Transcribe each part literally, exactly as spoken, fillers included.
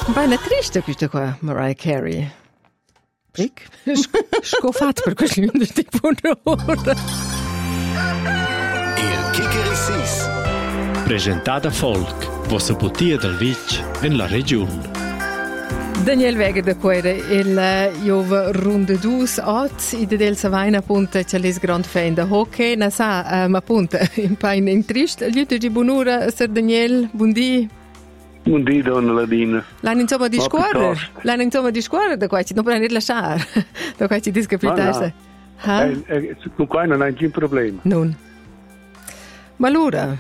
Bene triste questa qua, Mariah Carey. Brick? Scofat per questo lungo tipo d'ora. Il Kicker-Sis. Presentata Folk, vostra putia del Vic in la regione. Daniel Weger da Quere, il Jova Runde Dus Oz, i de del Savaina punta c'è les grand fan da hockey, na sa, ma punta in pain in trist, liute di bonura, Sir Daniel, buondì. Buondì, donna Ladina. L'hanno insomma di scuola, l'hanno insomma di scuola da qua ci non puoi lasciare, da qua ci discapitarsi. Ah, no. eh, eh, con qua non hai nessun problema. Non. Ma allora,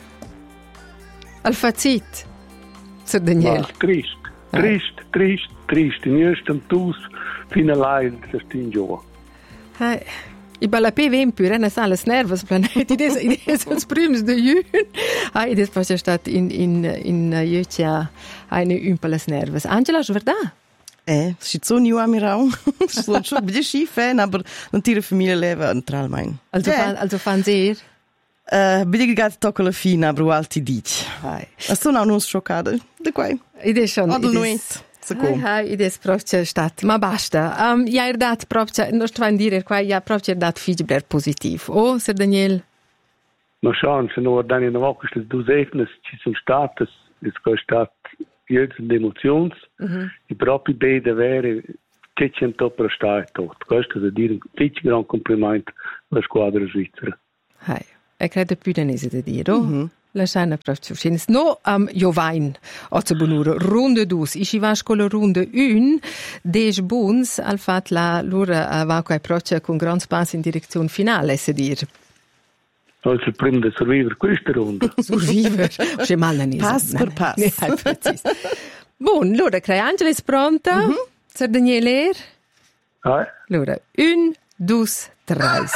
al fazit, Sir Daniel. Ma, trist, trist, eh. trist, trist. In jestem tus fino all'ail se stin giova. Eh, I ballapé vem pure, ne sa les nervos planet, i des, i des uns prims de jün. Ah, i des pasja stat in, in, in jötja eine ümpales nervos. Angela, ist verdad? Eh, si so new a mirau. So schon ein bisschen Skifan, aber nicht ihre Familie leben neutral mein. Also, yeah. fan, also fan sehr? Uh, bin ich gerade tocco la fine, aber alti dic. Hai. Sono non schoccata. Da quai. I des schon. Adel nuit. Hai, hai, i des proprio stat. Ma basta. Um, ja, er dat proprio, non sto a dire qua, ja, proprio er dat feedback positiv. Oh, Sir Daniel? Ma schauen, se nur dann in der Woche ist das du segnes, ci sono state, es è stat jetzt die Emotions, mm-hmm. I propri bede vere, che c'è un top per stare tot. Questo è dire un piccolo gran complimento alla squadra svizzera. Hai. E credo più danese da dire, oh? Mm-hmm. La scena proprio schönes. No, am um, Jovain, ozo bonura, runde dus. Ich war scola runde un, des buns, al fat la lura uh, va quai proce con gran spas in direzione finale, se dir. Also prima di survivere questa ronda. Survivere? C'è mal nanese. Pass per pass. Ne, hai precis. Bon, lura, crei Angelis pronta? Mm-hmm. Sir Daniel er? Hai. Lura, un, dus, treis.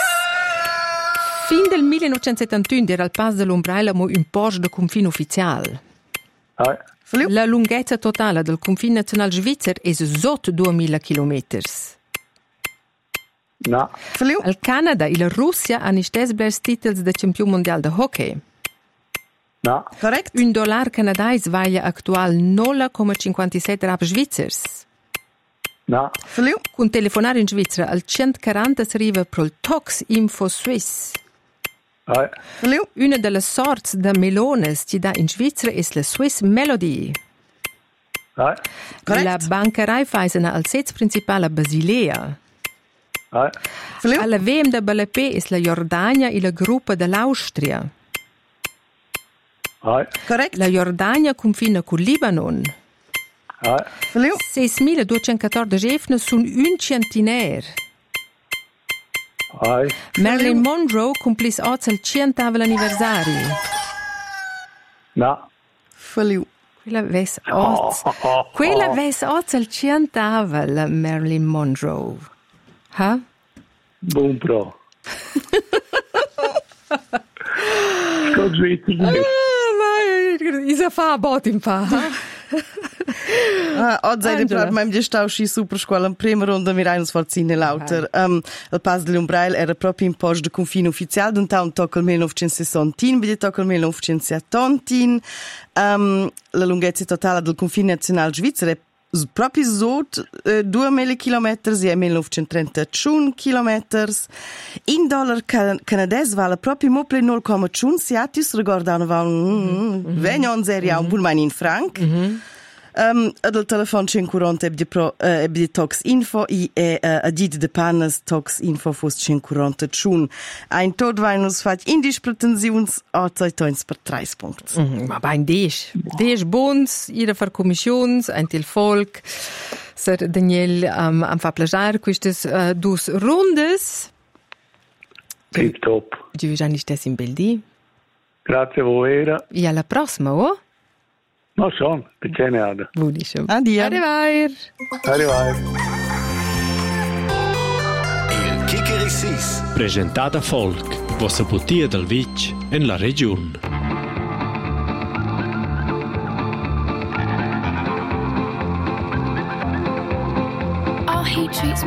Fin del millenovecentosettantuno era il pass dell'Umbrella mo un posto de confine ufficiale. Ah. La lunghezza totale del confine nazionale svizzero è sotto duemila chilometri. No. Il Canada e la Russia hanno stessi blers titoli de campione mondiale de hockey. No. Correct. Un dollar canadese vale attual nolla virgola cinquantasette rap svizzeri. No. Con telefonare in Svizzera al centoquaranta si arriva pro il Tox Info Swiss. Ah. Una delle sorti da melones che dà in Svizzera è la Swiss Melody. Ah. La banca Raiffeisen ha il sede principale a Basilea. Ah. Alla V M da Balapé è la Jordania e la gruppa dell'Austria. Ah. Correct. La Jordania confina con Libanon. Ah. seismiladuecentoquattordici efne sono un centinaire. Ah. Marilyn Monroe complis oggi il centavo anniversario. No. Faliu. Quella ves oggi. Quella ves oggi il centavo la Marilyn Monroe. Ha? Buon pro. Sto Svizzera. Ah, ma isa fa bot in fa. Ah, oggi è proprio ma mi stau sci super scuola in prima ronda mi reins forzine lauter. Um, il pass dell'Umbrella era proprio in posto de confine ufficiale, d'un town tocca il millenovecentosessanta, bi tocca il millenovecentosettanta. Um, la lunghezza totale del confine nazionale svizzero è proprio sotto uh, duemila chilometri e millenovecentotrentacinque chilometri. In dollar can- canadese vale proprio mople zero virgola cinque, si riguardano va un vegnon seria un buon in franc. Mm-hmm. Um, del telefon centoquaranta e pro e uh, di Tox Info e uh, a dit de panas Tox Info fos centoquarantacun. Ein tot vainus fat indis pretensions a zeitoins per treis punts. Mm-hmm. Ma bein des. Des bons, ira far commissions, ein til folk. Sir Daniel um, am fa plagiar quistes uh, dus rundes. Tip top. Giù già nicht des in Beldi. Grazie a voi. E alla prossima, oh? No, schon. Perché ne ada. Buonissimo. Addio. Arrivair. Arrivair. Il Kicker-Sis. Presentata Folk, vostra putia del Vic in la regione. Oh, he treats me